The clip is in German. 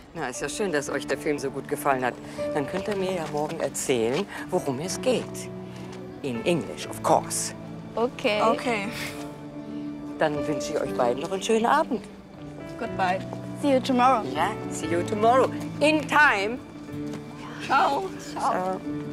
Na, ist ja schön, dass euch der Film so gut gefallen hat. Dann könnt ihr mir ja morgen erzählen, worum es geht. In English, of course. Okay. Okay. Dann wünsche ich euch beiden noch einen schönen Abend. Goodbye. See you tomorrow. Ja, see you tomorrow. In time. Ciao. Ciao.